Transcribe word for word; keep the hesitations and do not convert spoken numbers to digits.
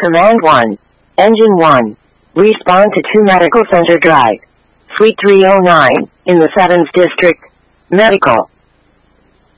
Command one. Engine one. Respond to two Medical Center Drive. Suite three oh nine, in the seventh District. Medical.